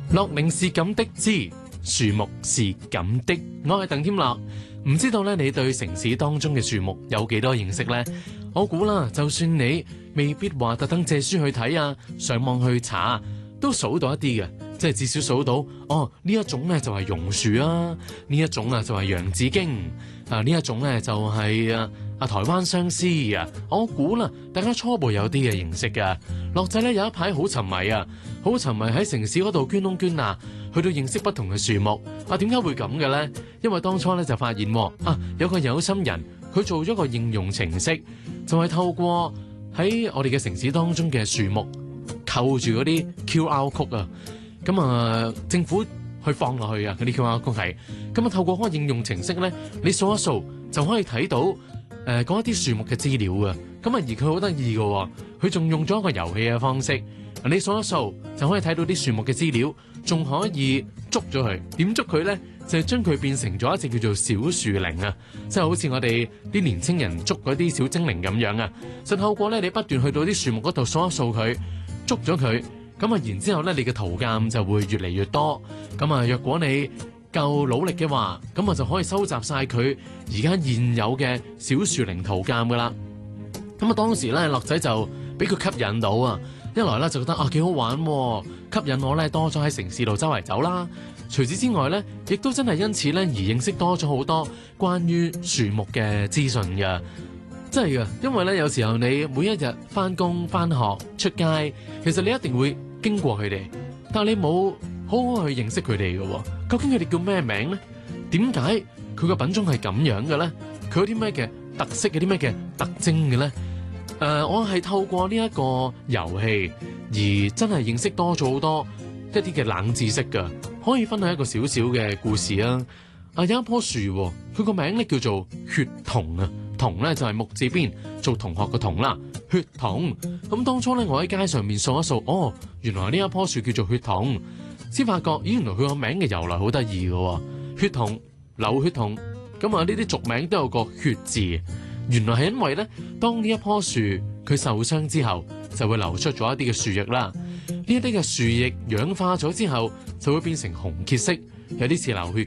樂齡是咁的之樹木是咁的，我係鄧添樂。唔知道咧，你對城市當中嘅樹木有幾多認識呢？我估啦，就算你未必話特登借書去睇啊，上網去查，都數到一啲嘅，即係至少數到哦，呢一種咧就係榕樹啊，呢一種啊就係洋紫荊啊，呢一種咧就係台灣相思啊。我估啦，大家初步有啲嘅認識㗎。樂仔咧有一排好沉迷啊，好沉迷喺城市嗰度捐窿捐罅，去到認識不同嘅樹木。點解會咁嘅咧？因為當初咧就發現有個有心人，佢做咗個應用程式，就係透過喺我哋嘅城市當中嘅樹木扣住嗰啲 QR code 啊，咁政府去放落去啊，嗰啲 QR code 係咁透過嗰個應用程式咧，你掃一掃就可以睇到嗰一啲樹木嘅資料啊。而佢好得意嘅，佢仲用咗一個遊戲嘅方式，你掃一掃就可以睇到啲樹木嘅資料，仲可以捉咗佢。點捉佢咧？就係將佢變成咗一隻叫做小樹靈啊，即係好似我哋啲年青人捉嗰啲小精靈咁樣啊。就透過咧，你不斷去到啲樹木嗰度掃一掃佢，捉咗佢，然之後咧，你嘅圖鑑就會越嚟越多。若果你夠努力嘅話，咁就可以收集晒佢而家現有嘅小樹靈圖鑑噶啦。當時咧，樂仔就俾佢吸引到啊！一來咧就覺得幾好玩，吸引我咧多咗喺城市度周圍走啦。除此之外咧，亦都真係因此咧而認識多咗好多關於樹木嘅資訊嘅，真係㗎。因為咧有時候你每一日返工返學出街，其實你一定會經過佢哋，但係你冇好好去認識佢哋嘅。究竟佢哋叫咩名咧？點解佢個品種係咁樣嘅咧？佢有啲咩嘅特色，有啲咩嘅特徵嘅咧？我係透過呢一個遊戲而真係認識多咗好多一啲嘅冷知識㗎，可以分享一個小小嘅故事啊！有一棵樹，佢個名咧叫做血桐啊，桐咧就係木字邊做同學嘅桐啦，血桐。咁當初咧我喺街上面掃一掃，原來呢一棵樹叫做血桐，先發覺原來佢個名嘅由來好得意嘅，血桐、流血桐，呢啲俗名都有個血字。原來係因為咧，當呢一棵樹佢受傷之後，就會流出咗一啲嘅樹液啦。呢一啲嘅樹液氧化咗之後，就會變成紅褐色，有啲似流血